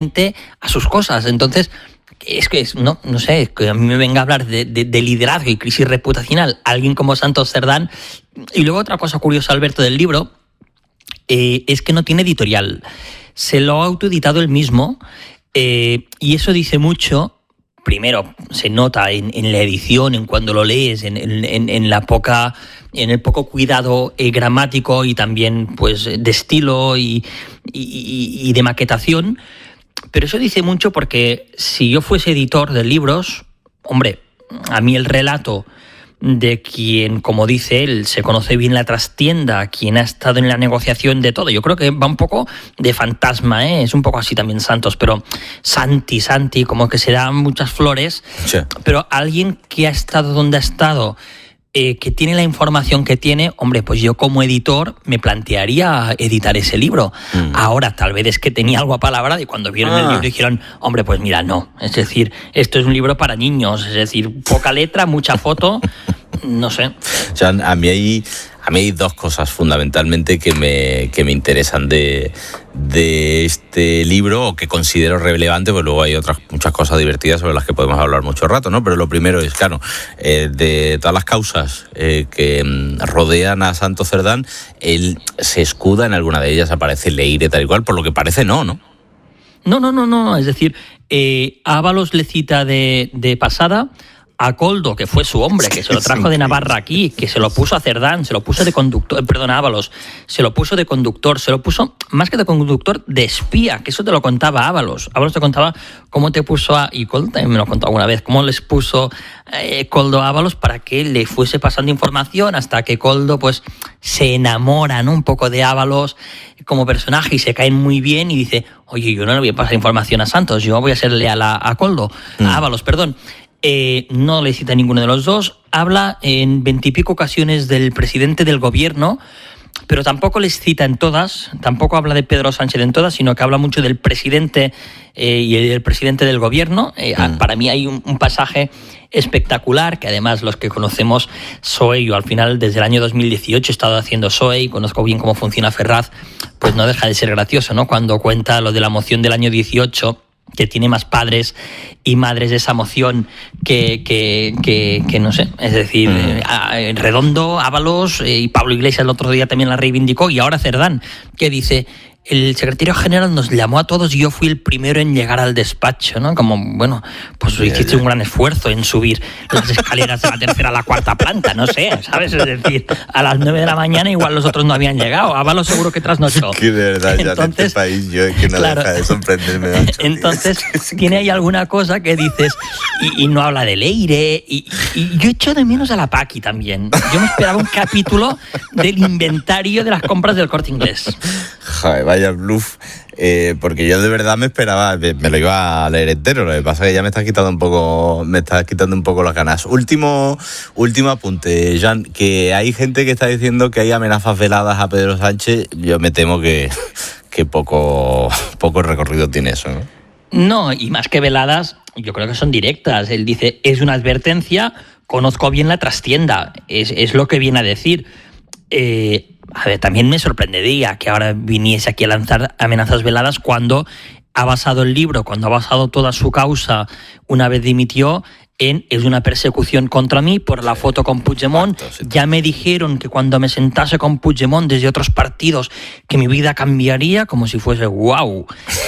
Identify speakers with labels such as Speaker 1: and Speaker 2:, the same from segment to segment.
Speaker 1: a sus cosas. Entonces, no sé, que a mí me venga a hablar de liderazgo y crisis reputacional alguien como Santos Cerdán. Y luego otra cosa curiosa, Alberto, del libro, es que no tiene editorial. Se lo ha autoeditado él mismo, y eso dice mucho. Primero, se nota en la edición, en cuando lo lees, en el poco cuidado gramático y también pues de estilo y de maquetación. Pero eso dice mucho porque si yo fuese editor de libros, hombre, a mí el relato de quien, como dice él, se conoce bien la trastienda, quien ha estado en la negociación de todo. Yo creo que va un poco de fantasma, ¿eh? Es un poco así también Santos, pero Santi, como que se dan muchas flores, sí. Pero alguien que ha estado donde ha estado, que tiene la información que tiene, hombre, pues yo como editor me plantearía editar ese libro. Ahora, tal vez es que tenía algo apalabrado y cuando vieron el libro dijeron, hombre, pues mira, no. Es decir, esto es un libro para niños, es decir, poca letra, mucha foto, no sé.
Speaker 2: O sea, a mí hay dos cosas fundamentalmente que me interesan de este libro, o que considero relevante, pues luego hay muchas cosas divertidas sobre las que podemos hablar mucho rato, ¿no? Pero lo primero es, claro, de todas las causas que rodean a Santos Cerdán, él se escuda en alguna de ellas, aparece Leire, tal y cual, por lo que parece no.
Speaker 1: No, es decir, Ábalos le cita de pasada a Koldo, que fue su hombre, que se lo trajo de Navarra aquí, que se lo puso a Cerdán, se lo puso de conductor, a Ábalos, se lo puso de conductor, se lo puso, más que de conductor, de espía, que eso te lo contaba Ábalos. Ábalos te contaba cómo te puso y Koldo también me lo contó alguna vez, cómo les puso Koldo a Ábalos para que le fuese pasando información hasta que Koldo pues se enamora, ¿no?, un poco de Ábalos como personaje y se caen muy bien y dice, oye, yo no le voy a pasar información a Santos, yo voy a ser leal a Koldo, a Ábalos, perdón. No le cita a ninguno de los dos, habla en 20 y pico ocasiones del presidente del gobierno, pero tampoco les cita en todas, tampoco habla de Pedro Sánchez en todas, sino que habla mucho del presidente y el presidente del gobierno. Para mí hay un pasaje espectacular, que además los que conocemos SOE, yo al final desde el año 2018 he estado haciendo SOE y conozco bien cómo funciona Ferraz, pues no deja de ser gracioso, ¿no?, cuando cuenta lo de la moción del año 18, que tiene más padres y madres de esa moción que no sé, es decir, Redondo, Ábalos y Pablo Iglesias el otro día también la reivindicó, y ahora Cerdán, que dice, el secretario general nos llamó a todos y yo fui el primero en llegar al despacho, ¿no? Como, bueno, pues hiciste un gran esfuerzo en subir las escaleras de la tercera a la cuarta planta, no sé, ¿sabes? Es decir, a las 9 de la mañana igual los otros no habían llegado, Ábalos seguro que trasnochó.
Speaker 2: Que de verdad, ya en este país yo es que no deja de sorprenderme mucho.
Speaker 1: Entonces, tiene ahí alguna cosa que dices, y no habla de Leire, y yo echo de menos a la Paqui también. Yo me esperaba un capítulo del inventario de las compras del Corte Inglés.
Speaker 2: Joder, vaya bluff, porque yo de verdad me esperaba, me lo iba a leer entero, lo que pasa es que ya me estás quitando un poco las ganas. Último apunte, Jan, que hay gente que está diciendo que hay amenazas veladas a Pedro Sánchez. Yo me temo que poco recorrido tiene eso, ¿no?
Speaker 1: No, y más que veladas, yo creo que son directas. Él dice, es una advertencia, conozco bien la trastienda, es lo que viene a decir. A ver, también me sorprendería que ahora viniese aquí a lanzar amenazas veladas cuando ha basado el libro, cuando ha basado toda su causa una vez dimitió es una persecución contra mí por la foto con Puigdemont. Ya me dijeron que cuando me sentase con Puigdemont desde otros partidos que mi vida cambiaría, como si fuese wow.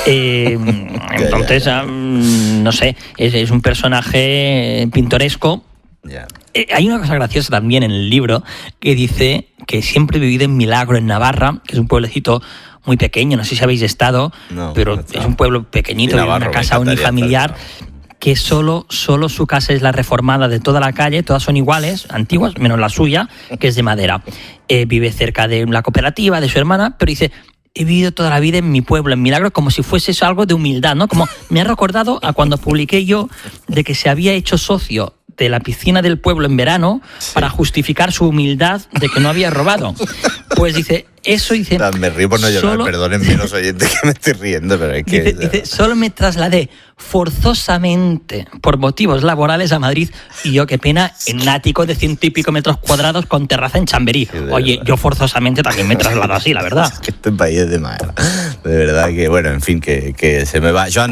Speaker 1: Entonces, no sé, es un personaje pintoresco. Yeah. Hay una cosa graciosa también en el libro que dice que siempre he vivido en Milagro, en Navarra, que es un pueblecito muy pequeño, no sé si habéis estado, pero es un pueblo pequeñito, Navarro, una casa unifamiliar, que solo su casa es la reformada de toda la calle, todas son iguales, antiguas, menos la suya, que es de madera. Vive cerca de la cooperativa de su hermana, pero dice, he vivido toda la vida en mi pueblo, en Milagro, como si fuese eso algo de humildad, ¿no? Como me ha recordado a cuando publiqué yo de que se había hecho socio de la piscina del pueblo en verano para justificar su humildad de que no había robado. Pues dice, eso dice...
Speaker 2: Me río por no llorar, perdónenme los oyentes que me estoy riendo, pero es que...
Speaker 1: Dice, solo me trasladé forzosamente por motivos laborales a Madrid y yo, qué pena, en un ático de 100 y pico metros cuadrados con terraza en Chamberí. Oye, yo forzosamente también me traslado así, la verdad.
Speaker 2: Es que este país es de madera. De verdad que, bueno, en fin, que se me va... Joan,